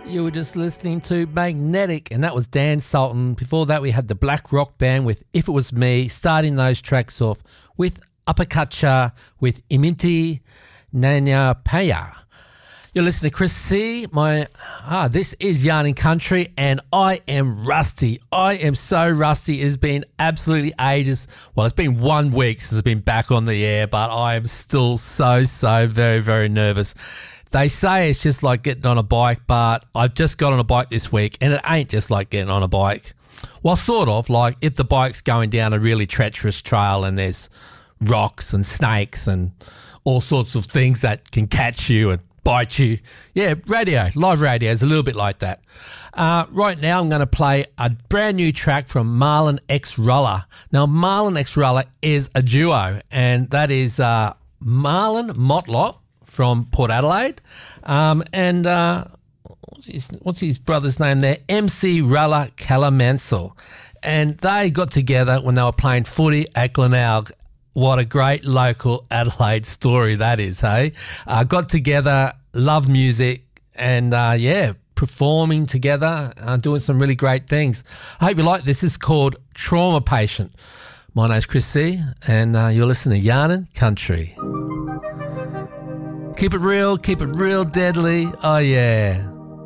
You were just listening to Magnetic, and that was Dan Sultan. Before that, we had the Black Rock Band with If It Was Me, starting those tracks off with Uppercutcha with Iminti Nanya Paya. You're listening to Chris C. This is Yarning Country, and I am rusty. I am so rusty. It has been absolutely ages. Well, it's been 1 week since I've been back on the air, but I am still so very, very nervous. They say it's just like getting on a bike, but I've just got on a bike this week, and it ain't just like getting on a bike. Well, sort of, like if the bike's going down a really treacherous trail and there's rocks and snakes and all sorts of things that can catch you and bite you. Yeah, live radio is a little bit like that. Right now I'm going to play a brand new track from Marlon X Roller. Now, Marlon X Roller is a duo, and that is Marlon Motlop from Port Adelaide, and what's his brother's name there? MC Ralla Calamansel. And they got together when they were playing footy at Glenelg. What a great local Adelaide story that is, hey? Got together, loved music, and performing together, doing some really great things. I hope you like this. This is called Trauma Patient. My name's Chris C, and you're listening to Yarning Country. Keep it real deadly. Oh, yeah.